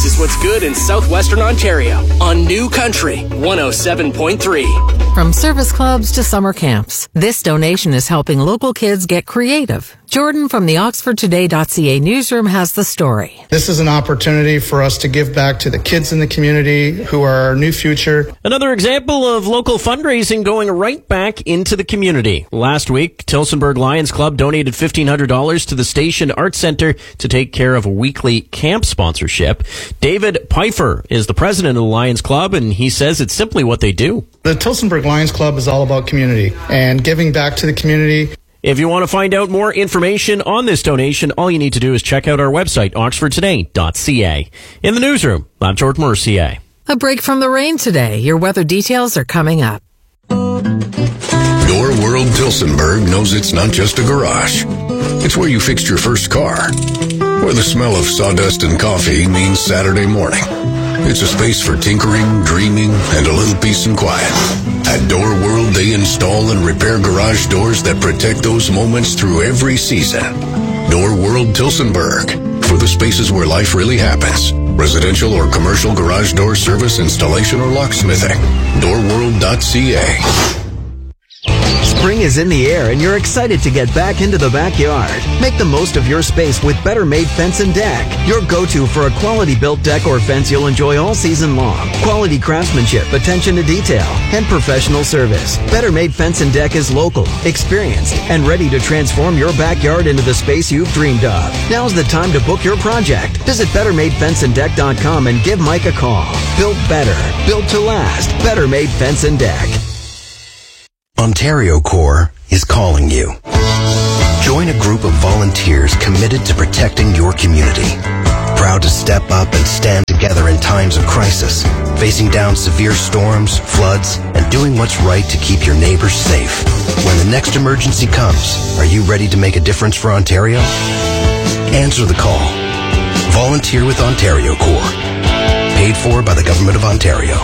This is what's good in southwestern Ontario on New Country 107.3. From service clubs to summer camps, this donation is helping local kids get creative. Jordan from the OxfordToday.ca newsroom has the story. This is an opportunity for us to give back to the kids in the community who are our new future. Another example of local fundraising going right back into the community. Last week, Tillsonburg Lions Club donated $1,500 to the Station Arts Center to take care of a weekly camp sponsorship. David Pfeiffer is the president of the Lions Club, and he says it's simply what they do. The Tillsonburg Lions Club is all about community and giving back to the community. If you want to find out more information on this donation, all you need to do is check out our website, oxfordtoday.ca. In the newsroom, I'm Jordan Mercier. A break from the rain today. Your weather details are coming up. Door World Tillsonburg knows it's not just a garage. It's where you fixed your first car. Where the smell of sawdust and coffee means Saturday morning. It's a space for tinkering, dreaming, and a little peace and quiet. At Door World, they install and repair garage doors that protect those moments through every season. Door World Tillsonburg, for the spaces where life really happens. Residential or commercial garage door service, installation, or locksmithing. Doorworld.ca. Spring is in the air and you're excited to get back into the backyard. Make the most of your space with Better Made Fence and Deck. Your go-to for a quality built deck or fence you'll enjoy all season long. Quality craftsmanship, attention to detail, and professional service. Better Made Fence and Deck is local, experienced, and ready to transform your backyard into the space you've dreamed of. Now's the time to book your project. Visit BetterMadeFenceandDeck.com and give Mike a call. Built better, built to last. Better Made Fence and Deck. Ontario Corps is calling you. Join a group of volunteers committed to protecting your community. Proud to step up and stand together in times of crisis, facing down severe storms, floods, and doing what's right to keep your neighbors safe. When the next emergency comes, are you ready to make a difference for Ontario? Answer the call. Volunteer with Ontario Corps. Paid for by the Government of Ontario.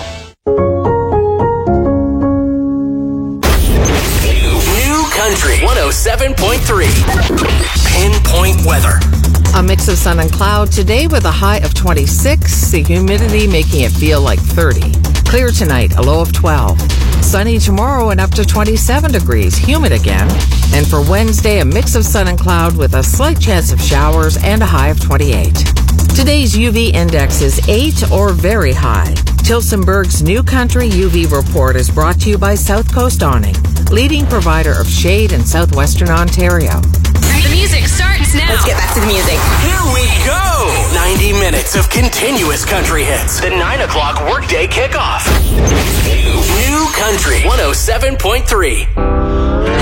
Country 107.3. Pinpoint weather. A mix of sun and cloud today with a high of 26, the humidity making it feel like 30. Clear tonight, a low of 12. Sunny tomorrow and up to 27 degrees, humid again. And for Wednesday, a mix of sun and cloud with a slight chance of showers and a high of 28. Today's UV index is 8 or very high. Tillsonburg's New Country UV report is brought to you by South Coast Awning, leading provider of shade in southwestern Ontario. The music starts now. Let's get back to the music. Here we go! 90 minutes of continuous country hits. The 9 o'clock workday kickoff. New Country 107.3.